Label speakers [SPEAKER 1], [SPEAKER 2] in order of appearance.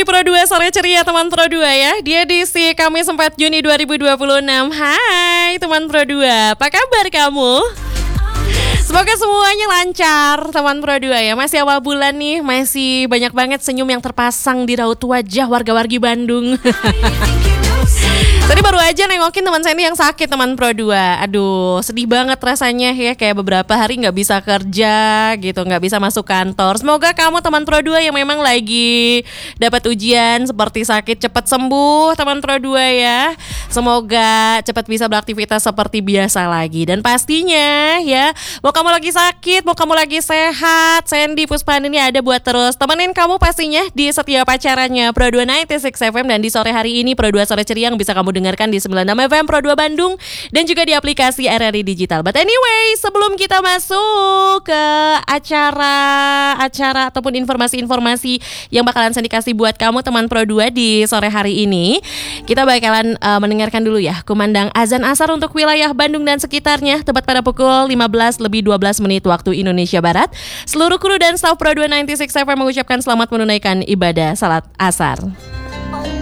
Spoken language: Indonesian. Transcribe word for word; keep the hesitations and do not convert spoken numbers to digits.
[SPEAKER 1] di Pro dua Sore Ceria teman Pro dua ya. Di edisi Kamis empat Juni dua ribu dua puluh enam. Hai teman Pro dua, apa kabar kamu? Semoga semuanya lancar teman Pro dua ya. Masih awal bulan nih, masih banyak banget senyum yang terpasang di raut wajah warga-wargi Bandung. Tadi baru aja nengokin teman saya ini yang sakit teman Pro dua. Aduh sedih banget rasanya ya. Kayak beberapa hari gak bisa kerja gitu, gak bisa masuk kantor. Semoga kamu teman Pro dua yang memang lagi dapat ujian seperti sakit cepat sembuh teman Pro dua ya. Semoga cepat bisa beraktivitas seperti biasa lagi. Dan pastinya ya, mau kamu lagi sakit, mau kamu lagi sehat, Sandy Puspan ini ada buat terus temenin kamu pastinya di setiap acaranya Pro dua sembilan puluh enam F M. Dan di sore hari ini Pro dua Sore Ceria yang bisa kamu dengarkan di sembilan puluh enam F M Pro dua Bandung dan juga di aplikasi R R I Digital. But anyway, sebelum kita masuk ke acara-acara ataupun informasi-informasi yang bakalan saya dikasih buat kamu teman Pro dua di sore hari ini, kita bakalan uh, mendengarkan dulu ya kumandang azan asar untuk wilayah Bandung dan sekitarnya tepat pada pukul lima belas lebih dua belas menit waktu Indonesia Barat. Seluruh kru dan staf Pro dua sembilan puluh enam F M mengucapkan selamat menunaikan ibadah salat asar.